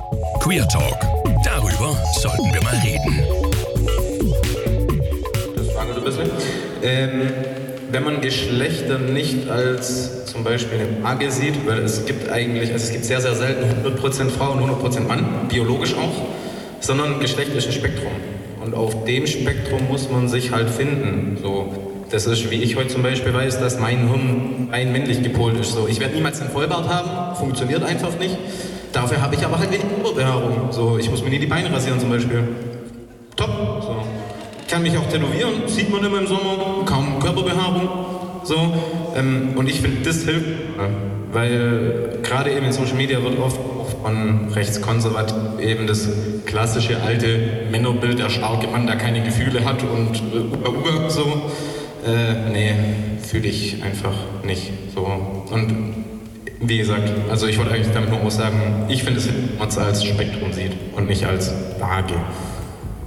Queer Talk. Darüber sollten wir mal reden. Das frage ich ein bisschen. Wenn man Geschlechter nicht als zum Beispiel eine Waage sieht, weil es gibt sehr, sehr selten 100% Frau und 100% Mann, biologisch auch, sondern Geschlecht ist ein Spektrum. Und auf dem Spektrum muss man sich halt finden. So, das ist, wie ich heute zum Beispiel weiß, dass mein Hirn rein männlich gepolt ist. So, ich werde niemals einen Vollbart haben, funktioniert einfach nicht. Dafür habe ich aber halt wenig Oberbehaarung. So, ich muss mir nie die Beine rasieren zum Beispiel. Top. So. Ich kann mich auch tätowieren, sieht man immer im Sommer, kaum Körperbehaarung. So, und ich finde, das hilft, weil gerade eben in Social Media wird oft auch von rechtskonservativ eben das klassische alte Männerbild, der starke Mann, der keine Gefühle hat und so. Nee, fühle ich einfach nicht so. Und wie gesagt, also ich wollte eigentlich damit nur auch sagen, ich finde es, wenn man es als Spektrum sieht und nicht als Waage.